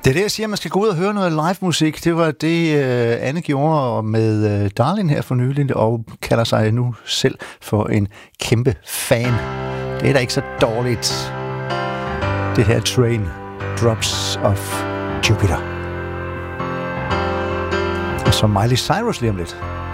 Det er det, jeg siger, man skal gå ud og høre noget live-musik. Det var det, Anne gjorde med Darlin her for nylig, og kalder sig nu selv for en kæmpe fan. Det er da ikke så dårligt. Det her Train, Drops of Jupiter. Og så Miley Cyrus lige om lidt.